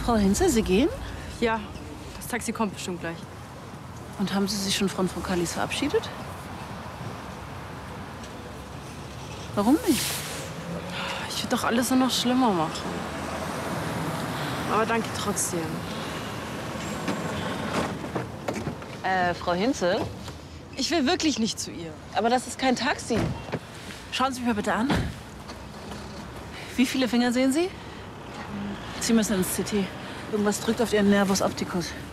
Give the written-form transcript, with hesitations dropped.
Frau Hinze, Sie gehen? Ja, das Taxi kommt bestimmt gleich. Und haben Sie sich schon von Frau Kallis verabschiedet? Warum nicht? Ich will doch alles nur noch schlimmer machen. Aber danke trotzdem. Frau Hinze? Ich will wirklich nicht zu ihr. Aber das ist kein Taxi. Schauen Sie mich mal bitte an. Wie viele Finger sehen Sie? Sie müssen ins CT. Irgendwas drückt auf Ihren Nervus opticus.